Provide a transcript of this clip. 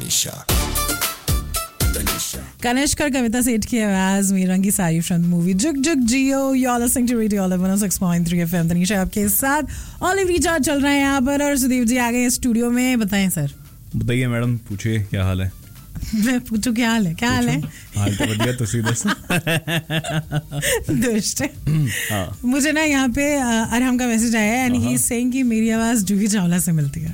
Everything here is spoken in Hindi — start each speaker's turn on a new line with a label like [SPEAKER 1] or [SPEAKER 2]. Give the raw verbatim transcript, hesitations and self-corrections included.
[SPEAKER 1] तनीषा
[SPEAKER 2] कनिष्क और कविता सेठ की आवाज में रंगी सारी फ्रॉम द मूवी जुग जुग जियो। You are listening to radio one O six point three FM. Tanisha आपके साथ ऑलिव रिचार्ज चल रहा है यहाँ पर और सुदीप जी आ गए स्टूडियो में। बताएं सर।
[SPEAKER 3] बताइए मैडम, पूछिए क्या हाल है।
[SPEAKER 2] मैं पूछूं क्या हाल है? क्या हाल है?
[SPEAKER 3] हाल तो बढ़िया, तुसी दसो।
[SPEAKER 2] दुष्ट। मुझे ना यहाँ पे अरहम का मैसेज आया है एंड ही इज सेइंग कि मेरी आवाज जूही चावला से मिलती है।